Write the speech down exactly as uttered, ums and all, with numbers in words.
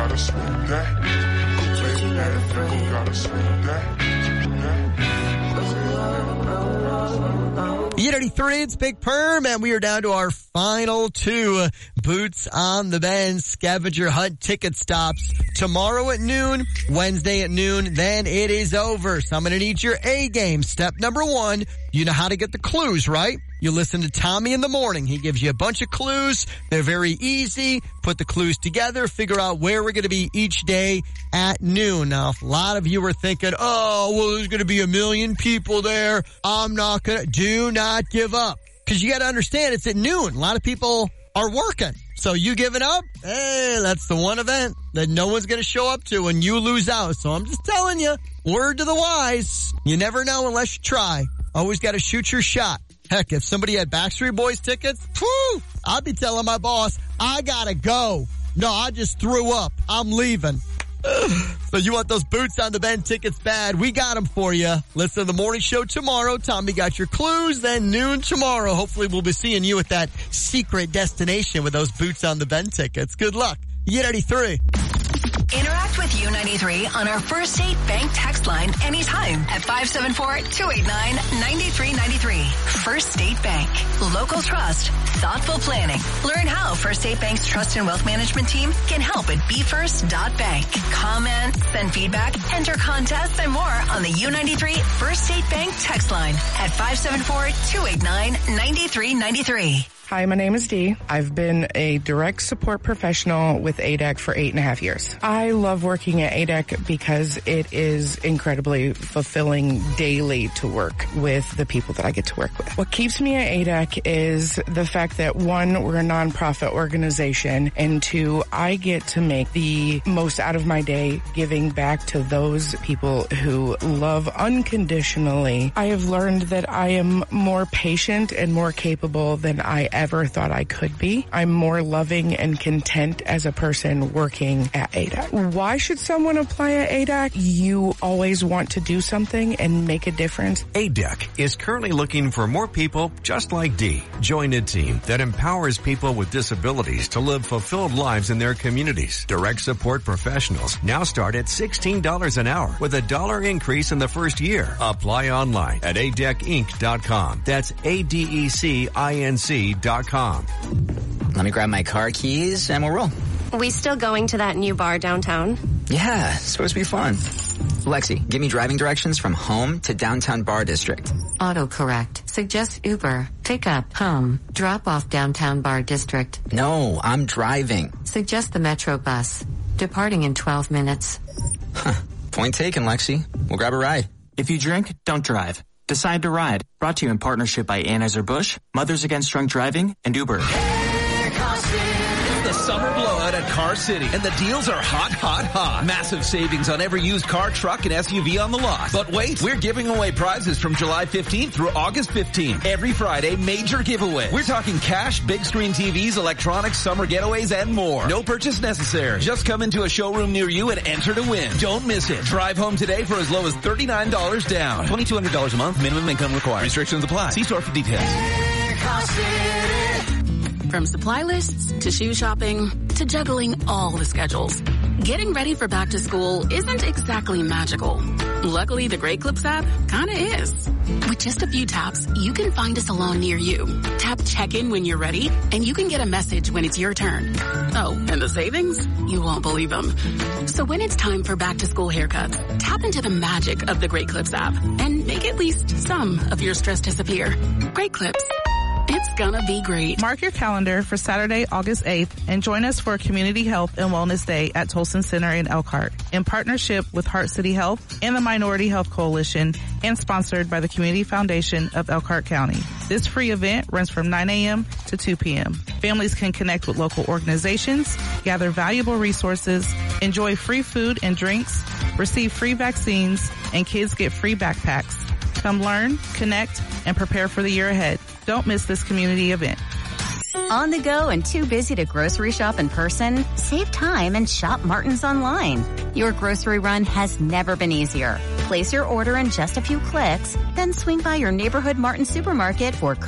gotta swing that. Baby, that you gotta swing that. E eighty-three, it's Big Perm, and we are down to our final two Boots on the Bend scavenger hunt ticket stops. Tomorrow at noon, Wednesday at noon, then it is over. So I'm going to need your A game. Step number one, you know how to get the clues, right? You listen to Tommy in the morning. He gives you a bunch of clues. They're very easy. Put the clues together, figure out where we're going to be each day at noon. Now, a lot of you are thinking, oh, well, there's going to be a million people there. I'm not going to. Do not give up. Because you got to understand, it's at noon. A lot of people are working. So you giving up? Hey, that's the one event that no one's going to show up to and you lose out. So I'm just telling you, word to the wise. You never know unless you try. Always got to shoot your shot. Heck, if somebody had Backstreet Boys tickets, whew, I'd be telling my boss, I gotta go. No, I just threw up. I'm leaving. So you want those Boots on the Bend tickets bad? We got them for you. Listen to the morning show tomorrow. Tommy got your clues. Then noon tomorrow. Hopefully we'll be seeing you at that secret destination with those Boots on the Bend tickets. Good luck. E eighty-three. Interact with U ninety-three on our First State Bank text line anytime at five seven four, two eight nine, nine three nine three. First State Bank. Local trust. Thoughtful planning. Learn how First State Bank's trust and wealth management team can help at be first dot bank. Comment, send feedback, enter contests, and more on the U ninety-three First State Bank text line at five seven four, two eight nine, nine three nine three. Hi, my name is Dee. I've been a direct support professional with A D E C for eight and a half years. I love working at A D E C because it is incredibly fulfilling daily to work with the people that I get to work with. What keeps me at A D E C is the fact that, one, we're a nonprofit organization, and two, I get to make the most out of my day giving back to those people who love unconditionally. I have learned that I am more patient and more capable than I ever ever thought I could be. I'm more loving and content as a person working at A D E C. Why should someone apply at A D E C? You always want to do something and make a difference. A D E C is currently looking for more people just like Dee. Join a team that empowers people with disabilities to live fulfilled lives in their communities. Direct support professionals now start at sixteen dollars an hour with a dollar increase in the first year. Apply online at A D E C inc dot com. That's A D E C I N C dot com. Let me grab my car keys and we'll roll. We still going to that new bar downtown? Yeah, it's supposed to be fun. Lexi, give me driving directions from home to downtown bar district. Autocorrect. Suggest Uber. Pick up. Home. Drop off downtown bar district. No, I'm driving. Suggest the Metro bus. Departing in twelve minutes. Huh. Point taken, Lexi. We'll grab a ride. If you drink, don't drive. Decide to ride. Brought to you in partnership by Anheuser-Busch, Mothers Against Drunk Driving, and Uber. It's the summer blowout at Car City, and the deals are hot, hot, hot. Massive savings on every used car, truck, and S U V on the lot. But wait, we're giving away prizes from July fifteenth through August fifteenth. Every Friday, major giveaway. We're talking cash, big screen T Vs, electronics, summer getaways, and more. No purchase necessary. Just come into a showroom near you and enter to win. Don't miss it. Drive home today for as low as thirty-nine dollars down. twenty-two hundred dollars a month, minimum income required. Restrictions apply. See store for details. Car City. From supply lists to shoe shopping to juggling all the schedules, getting ready for back to school isn't exactly magical. Luckily, the Great Clips app kinda is. With just a few taps, you can find a salon near you. Tap check-in when you're ready, and you can get a message when it's your turn. Oh, and the savings? You won't believe them. So when it's time for back to school haircuts, tap into the magic of the Great Clips app and make at least some of your stress disappear. Great Clips. It's gonna be great. Mark your calendar for Saturday, August eighth, and join us for Community Health and Wellness Day at Tolson Center in Elkhart, in partnership with Heart City Health and the Minority Health Coalition, and sponsored by the Community Foundation of Elkhart County. This free event runs from nine a.m. to two p.m. Families can connect with local organizations, gather valuable resources, enjoy free food and drinks, receive free vaccines, and kids get free backpacks. Come learn, connect, and prepare for the year ahead. Don't miss this community event. On the go and too busy to grocery shop in person? Save time and shop Martin's online. Your grocery run has never been easier. Place your order in just a few clicks, then swing by your neighborhood Martin supermarket for